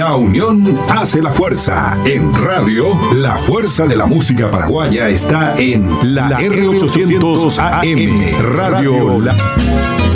La unión hace la fuerza. En radio, la fuerza de la música paraguaya está en la R800 AM. Radio La...